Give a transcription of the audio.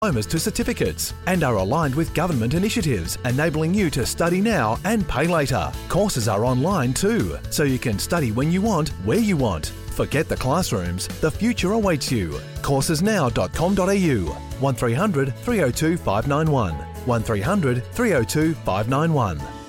diplomas to certificates and are aligned with government initiatives, enabling you to study now and pay later. Courses are online too, so you can study when you want, where you want. Forget the classrooms, the future awaits you. Coursesnow.com.au 1300 302 591 1300 302 591.